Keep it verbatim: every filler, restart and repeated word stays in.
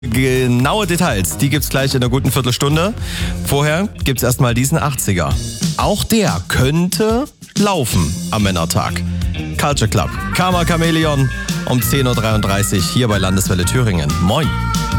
Genaue Details, die gibt's gleich in einer guten Viertelstunde. Vorher gibt's erstmal diesen achtziger. Auch der könnte laufen am Männertag. Culture Club, Karma Chameleon um zehn Uhr dreiunddreißig hier bei Landeswelle Thüringen. Moin.